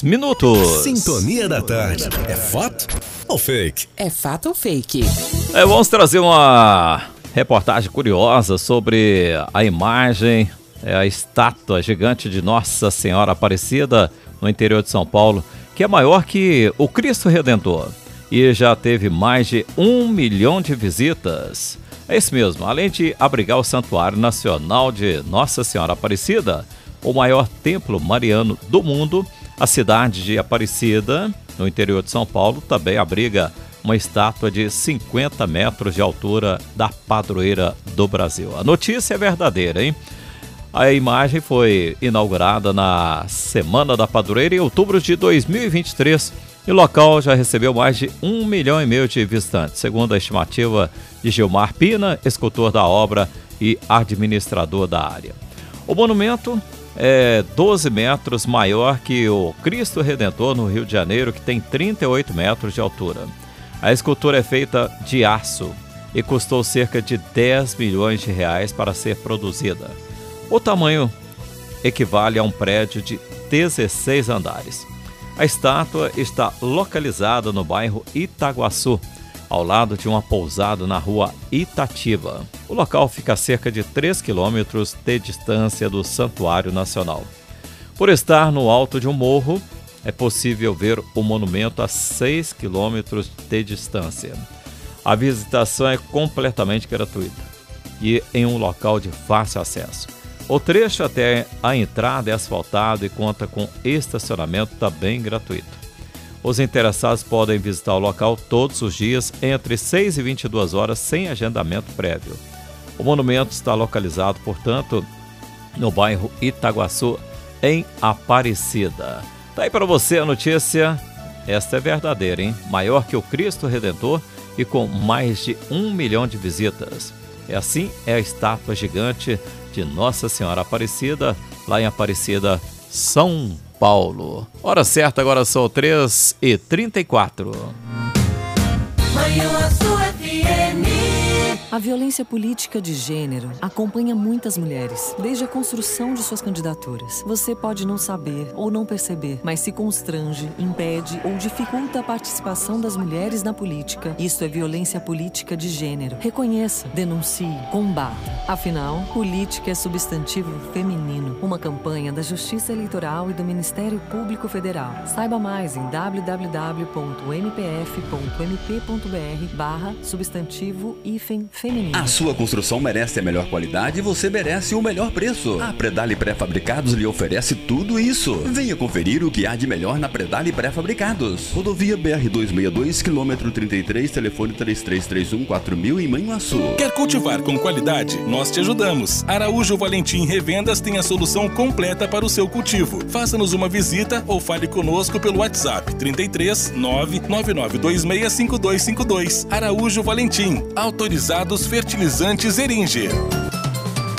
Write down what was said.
minutos. Sintonia da tarde. É fato ou fake? É fato ou fake? Vamos trazer uma reportagem curiosa sobre a imagem, a estátua gigante de Nossa Senhora Aparecida no interior de São Paulo, que é maior que o Cristo Redentor e já teve mais de 1 milhão de visitas. É isso mesmo, além de abrigar o Santuário Nacional de Nossa Senhora Aparecida, o maior templo mariano do mundo, a cidade de Aparecida, no interior de São Paulo, também abriga uma estátua de 50 metros de altura da padroeira do Brasil. A notícia é verdadeira, hein? A imagem foi inaugurada na Semana da Padroeira em outubro de 2023 e o local já recebeu mais de 1,5 milhão de visitantes, segundo a estimativa de Gilmar Pina, escultor da obra e administrador da área. O monumento é 12 metros maior que o Cristo Redentor no Rio de Janeiro, que tem 38 metros de altura. A escultura é feita de aço e custou cerca de 10 milhões de reais para ser produzida. O tamanho equivale a um prédio de 16 andares. A estátua está localizada no bairro Itaguaçu, ao lado de uma pousada na rua Itatiba. O local fica a cerca de 3 quilômetros de distância do Santuário Nacional. Por estar no alto de um morro, é possível ver o monumento a 6 quilômetros de distância. A visitação é completamente gratuita e em um local de fácil acesso. O trecho até a entrada é asfaltado e conta com estacionamento também gratuito. Os interessados podem visitar o local todos os dias entre 6 e 22 horas sem agendamento prévio. O monumento está localizado, portanto, no bairro Itaguaçu, em Aparecida. Tá aí para você a notícia. Esta é verdadeira, hein? Maior que o Cristo Redentor e com mais de 1 milhão de visitas. Assim é a estátua gigante de Nossa Senhora Aparecida, lá em Aparecida, São Paulo. Hora certa, agora são 3h34. Manhã Azul FM. A violência política de gênero acompanha muitas mulheres, desde a construção de suas candidaturas. Você pode não saber ou não perceber, mas se constrange, impede ou dificulta a participação das mulheres na política. Isso é violência política de gênero. Reconheça, denuncie, combata. Afinal, política é substantivo feminino. Uma campanha da Justiça Eleitoral e do Ministério Público Federal. Saiba mais em www.mpf.mp.br/substantivo-feminino. A sua construção merece a melhor qualidade e você merece o melhor preço. A Predali Pré-Fabricados lhe oferece tudo isso. Venha conferir o que há de melhor na Predali Pré-Fabricados. Rodovia BR-262, quilômetro 33, telefone 3331-4000 em Manhuaçu. Quer cultivar com qualidade? Nós te ajudamos. Araújo Valentim Revendas tem a solução completa para o seu cultivo. Faça-nos uma visita ou fale conosco pelo WhatsApp 33 999265252. Araújo Valentim, autorizados fertilizantes Eringer.